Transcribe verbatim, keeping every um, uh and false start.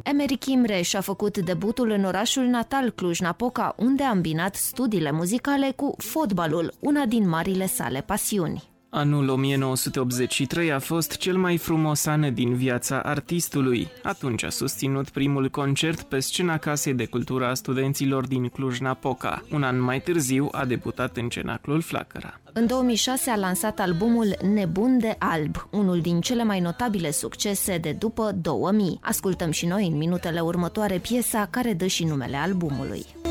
Emeric Imre și-a făcut debutul în orașul natal Cluj-Napoca, unde a îmbinat studiile muzicale cu fotbalul, una din marile sale pasiuni. Anul o mie nouă sute optzeci și trei a fost cel mai frumos an din viața artistului. Atunci a susținut primul concert pe scena Casei de Cultură a Studenților din Cluj-Napoca. Un an mai târziu a debutat în Cenaclul Flacăra. În două mii șase a lansat albumul Nebun de alb, unul din cele mai notabile succese de după două mii. Ascultăm și noi în minutele următoare piesa care dă și numele albumului.